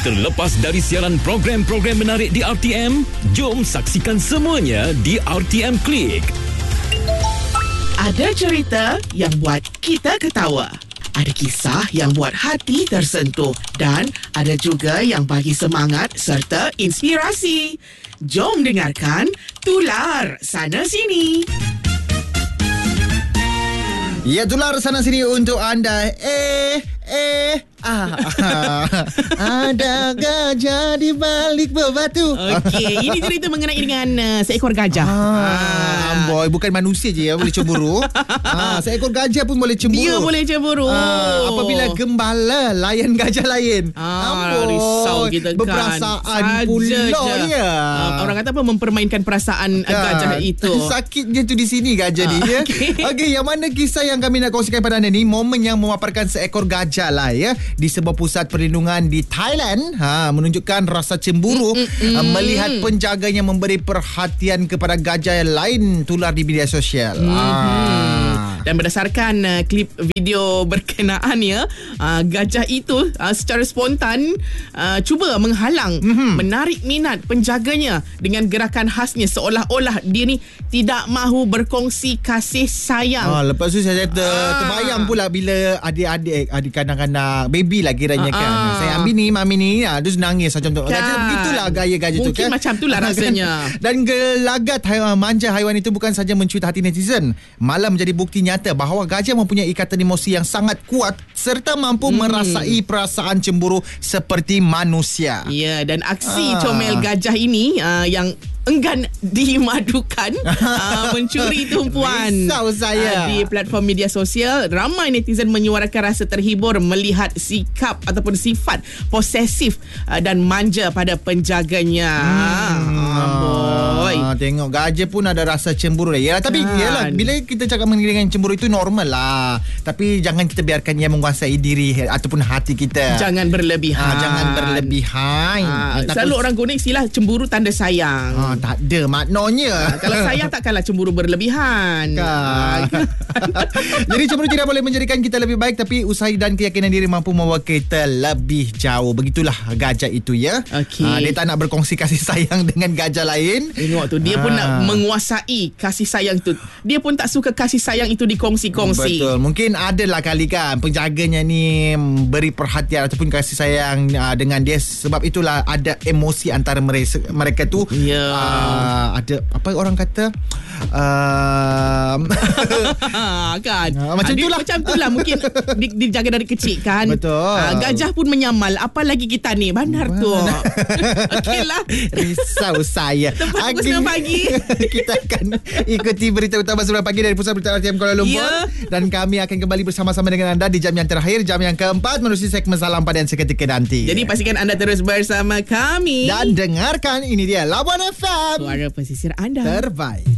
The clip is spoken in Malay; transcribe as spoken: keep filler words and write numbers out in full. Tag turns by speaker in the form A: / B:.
A: Terlepas dari siaran program-program menarik di R T M, jom saksikan semuanya di R T M Click.
B: Ada cerita yang buat kita ketawa. Ada kisah yang buat hati tersentuh. Dan ada juga yang bagi semangat serta inspirasi. Jom dengarkan Tular Sana Sini.
C: Ya, Tular Sana Sini untuk anda. Eh, eh, ah, ah. Ada gajah di balik bebatu.
B: Okey, ini cerita mengenai dengan uh, seekor gajah.
C: Ah, boy, bukan manusia je yang boleh cemburu. ah, seekor gajah pun boleh cemburu.
B: Dia boleh cemburu.
C: Ah, apabila gembala layan gajah lain.
B: Ah, Amboi, risau kita kan.
C: Berperasaan pula dia.
B: Uh, orang kata apa, mempermainkan perasaan kan. gajah itu.
C: Sakitnya tu di sini gajah ah, ni ya. Okey, okay, yang mana kisah yang kami nak kongsikan pada anda ni, momen yang memaparkan seekor gajah lah ya di sebuah pusat perlindungan di Thailand, ha, menunjukkan rasa cemburu mm, mm, mm. melihat penjaganya memberi perhatian kepada gajah yang lain tular di media sosial. Mm, ah.
B: Dan berdasarkan uh, klip video berkenaan ya, uh, gajah itu uh, secara spontan uh, cuba menghalang, mm-hmm. menarik minat penjaganya dengan gerakan khasnya, seolah-olah dia ni tidak mahu berkongsi kasih sayang.
C: Ah, lepas tu saya ter, ah. terbayang pula bila adik-adik adik kanak-kanak baby lah kiranya ah. kan. Saya ambil ni, mami ni, ah, terus nangis macam tu. Kan. Gajah begitulah gaya gajah
B: Mungkin
C: tu kan.
B: Mungkin macam itulah rasanya.
C: Dan gelagat haiwan, manja haiwan itu bukan saja mencuit hati netizen, malah menjadi bukti nyata bahawa gajah mempunyai ikatan emosi yang sangat kuat serta mampu hmm. merasai perasaan cemburu seperti manusia.
B: Ya, dan aksi
C: ah.
B: comel gajah ini uh, yang enggan dimadukan uh, mencuri tumpuan
C: Risau saya.
B: Uh, di platform media sosial. Ramai netizen menyuarakan rasa terhibur melihat sikap ataupun sifat posesif uh, dan manja pada penjaganya. hmm.
C: Boy. Ah, tengok gajah pun ada rasa cemburu lah. Ya, tapi kan. Yalah, bila kita cakap mengenai cemburu itu normal lah. Tapi jangan kita biarkan ia menguasai diri ataupun hati kita.
B: Jangan berlebihan.
C: Ah, jangan berlebihan.
B: Ah, selalu orang guna istilah cemburu tanda sayang.
C: Ah, tak ada maknanya.
B: Ah, kalau sayang takkanlah cemburu berlebihan.
C: Kan. Jadi cemburu tidak boleh menjadikan kita lebih baik, tapi usaha dan keyakinan diri mampu membawa kita lebih jauh. Begitulah gajah itu ya.
B: Okay.
C: Ah, dia tak nak berkongsi kasih sayang dengan gajah lain.
B: Tengok tu, dia ah. pun nak menguasai kasih sayang tu. Dia pun tak suka kasih sayang itu dikongsi-kongsi.
C: Betul. Mungkin adalah kali kan penjaganya ni beri perhatian ataupun kasih sayang uh, dengan dia, sebab itulah ada emosi antara mereka, mereka tu.
B: Ya. Yeah.
C: Uh, ada apa orang kata uh,
B: kan
C: uh, macam itulah
B: macam itulah mungkin di, dijaga dari kecil kan.
C: Betul.
B: Uh, gajah pun menyamal, apalagi kita ni bandar tu. Okeylah,
C: risau saya.
B: Tempat pukul sembilan pagi
C: kita akan ikuti berita utama sembilan pagi dari Pusat Berita R T M Kuala Lumpur, yeah. dan kami akan kembali bersama-sama dengan anda di jam yang terakhir, jam yang keempat, menerusi segmen Salam Padan seketika nanti.
B: Jadi pastikan anda terus bersama kami
C: dan dengarkan ini dia Labuan F M,
B: suara pesisir anda
C: terbaik.